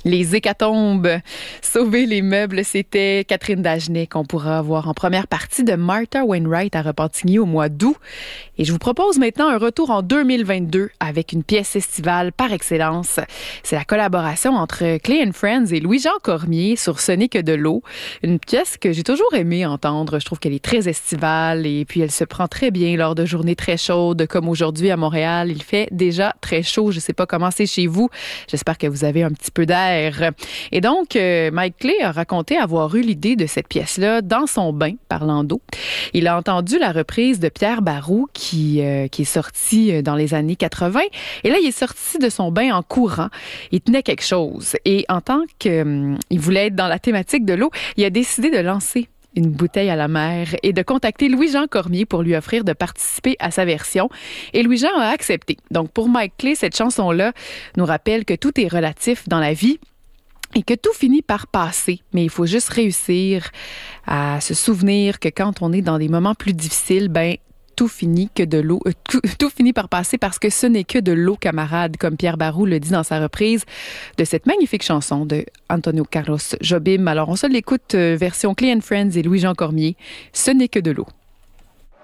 Les hécatombes, sauver les meubles, c'était Catherine Dagenet qu'on pourra voir en première partie de Martha Wainwright à Repentigny au mois d'août. Et je vous propose maintenant un retour en 2022 avec une pièce estivale par excellence. C'est la collaboration entre Clay & Friends et Louis-Jean Cormier sur Ce n'est que de l'eau. Une pièce que j'ai toujours aimé entendre. Je trouve qu'elle est très estivale et puis elle se prend très bien lors de journées très chaudes comme aujourd'hui à Montréal. Il fait déjà très chaud. Je ne sais pas comment c'est chez vous. J'espère que vous avez un petit peu d'air. Et donc, Mike Clay a raconté avoir eu l'idée de cette pièce-là dans son bain, parlant d'eau. Il a entendu la reprise de Pierre Barroux qui est sortie dans les années 80. Et là, il est sorti de son bain en courant. Il tenait quelque chose. Et en tant qu'il voulait être dans la thématique de l'eau, il a décidé de lancer une bouteille à la mer et de contacter Louis-Jean Cormier pour lui offrir de participer à sa version. Et Louis-Jean a accepté. Donc, pour Mike Clay, cette chanson-là nous rappelle que tout est relatif dans la vie et que tout finit par passer. Mais il faut juste réussir à se souvenir que quand on est dans des moments plus difficiles, tout finit par passer parce que ce n'est que de l'eau, camarade, comme Pierre Barroux le dit dans sa reprise de cette magnifique chanson de Antonio Carlos Jobim. Alors, on se l'écoute version Clay & Friends et Louis-Jean Cormier. Ce n'est que de l'eau.